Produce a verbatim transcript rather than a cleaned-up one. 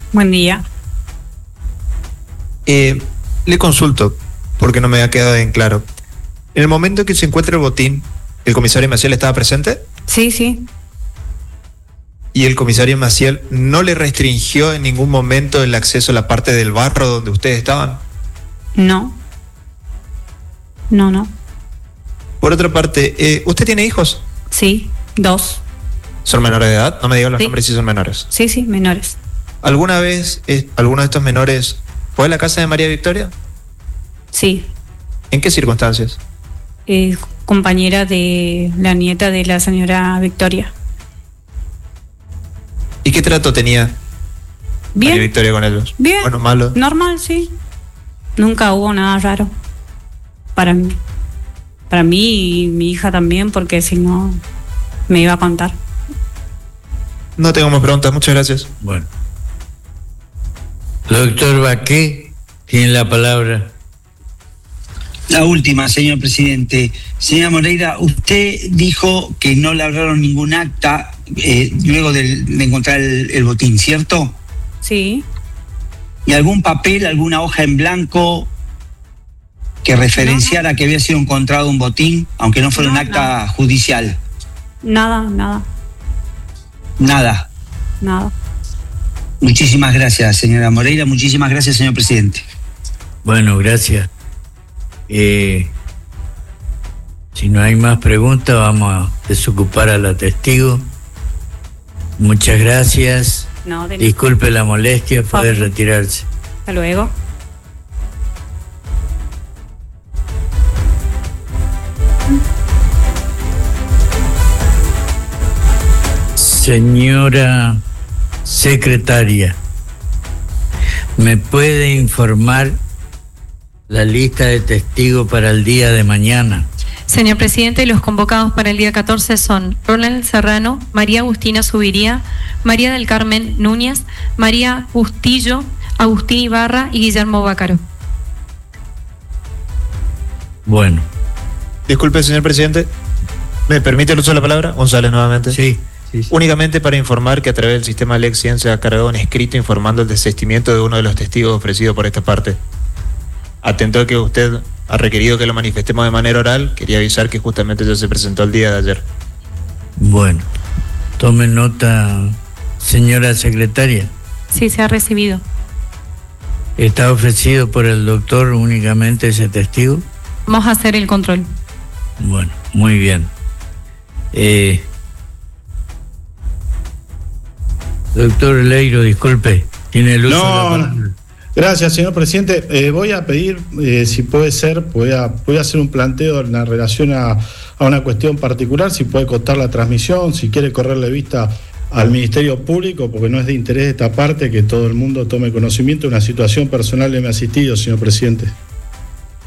Buen día. Eh, le consulto, porque no me ha quedado bien claro. En el momento que se encuentra el botín, ¿el comisario Maciel estaba presente? Sí, sí. ¿Y el comisario Maciel no le restringió en ningún momento el acceso a la parte del barro donde ustedes estaban? No. No, no. Por otra parte, eh, ¿usted tiene hijos? Sí, dos. ¿Son menores de edad? No me digan los Sí. nombres si son menores. Sí, sí, menores. ¿Alguna vez eh, alguno de estos menores fue a la casa de María Victoria? Sí. ¿En qué circunstancias? Eh, compañera de la nieta de la señora Victoria. ¿Y qué trato tenía Bien. María Victoria con ellos? Bien. Bueno, malo. Normal, sí. Nunca hubo nada raro. Para mí. Para mí y mi hija también, porque si no, me iba a contar. No tengo más preguntas, muchas gracias. Bueno. Doctor Baqué tiene la palabra. La última, señor presidente. Señora Moreira, usted dijo que no labraron ningún acta eh, luego de, de encontrar el, el botín, ¿cierto? Sí. ¿Y algún papel, alguna hoja en blanco que referenciara no. que había sido encontrado un botín, aunque no fuera no, un acta no. judicial? Nada, nada. Nada. Nada. Muchísimas gracias, señora Moreira. Muchísimas gracias, señor presidente. Bueno, gracias. Eh, si no hay más preguntas, vamos a desocupar a la testigo. Muchas gracias. No, de Disculpe la molestia, puede okay. retirarse. Hasta luego. Señora secretaria, ¿me puede informar la lista de testigos para el día de mañana? Señor presidente, los convocados para el día catorce son Ronald Serrano, María Agustina Subiría, María del Carmen Núñez, María Bustillo, Agustín Ibarra y Guillermo Bácaro. Bueno. Disculpe, señor presidente. ¿Me permite el uso de la palabra? González, nuevamente. Sí. Sí, sí. Únicamente para informar que a través del sistema Lexien se ha cargado un escrito informando el desistimiento de uno de los testigos ofrecido por esta parte. Atento a que usted ha requerido que lo manifestemos de manera oral, quería avisar que justamente ya se presentó el día de ayer. Bueno, tome nota, señora secretaria. Sí, se ha recibido. ¿Está ofrecido por el doctor únicamente ese testigo? Vamos a hacer el control. Bueno, muy bien. Eh... Doctor Leiro, disculpe, tiene el uso no, de la palabra. Gracias, señor presidente. Eh, voy a pedir, eh, si puede ser, voy a, voy a hacer un planteo en relación a, a una cuestión particular, si puede cortar la transmisión, si quiere correrle vista al Ministerio Público, porque no es de interés de esta parte que todo el mundo tome conocimiento de una situación personal de mi asistido, señor presidente.